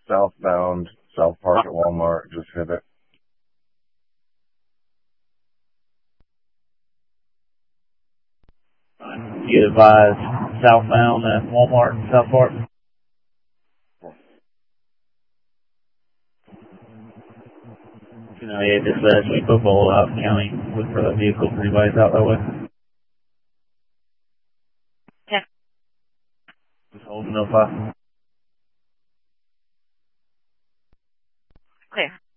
southbound, South Park at Walmart. Just hit it. You advise southbound at Walmart in South Park. Yeah, just keep football out in the county. Look for that vehicle if anybody's out that way. Yeah. Just holding up. Clear.